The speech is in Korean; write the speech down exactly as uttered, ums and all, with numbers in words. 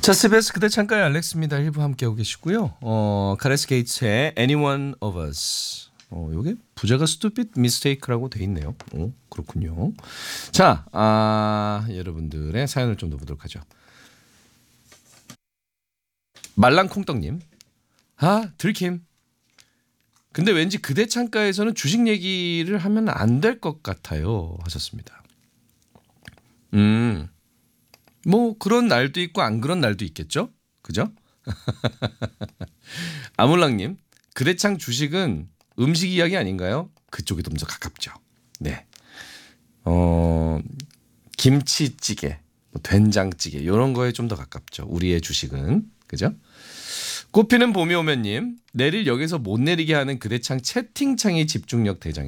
자, 씨비에스 그대 창가의 알렉스입니다. 일 부 함께하고 계시고요. 어, 카레스 게이츠의 Anyone of Us. 어, 요게 부제가 stupid mistake라고 돼 있네요. 어, 그렇군요. 자, 아, 여러분들의 사연을 좀 더 보도록 하죠. 말랑콩떡님. 아, 들킴. 근데 왠지 그대 창가에서는 주식 얘기를 하면 안 될 것 같아요. 하셨습니다. 음. 뭐 그런 날도 있고 안 그런 날도 있겠죠? 그죠? 아몰랑님, 그대창 주식은 음식 이야기 아닌가요? 그쪽이 좀 더 가깝죠. 네. 어, 김치찌개, 뭐 된장찌개 이런 거에 좀 더 가깝죠. 우리의 주식은. 그죠? 꽃피는 봄이 오면님, 내릴 역에서 못 내리게 하는 그대창 채팅창이 집중력 대장.